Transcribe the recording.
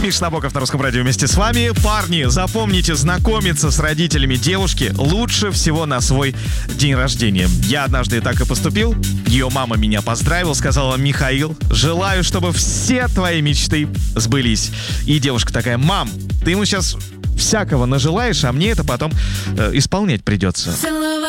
Миша Набоков на Русском радио вместе с вами. Парни, запомните, знакомиться с родителями девушки лучше всего на свой день рождения. Я однажды так и поступил. Ее мама меня поздравила, сказала: Михаил, желаю, чтобы все твои мечты сбылись. И девушка такая: мам, ты ему сейчас всякого нажелаешь, а мне это потом исполнять придется.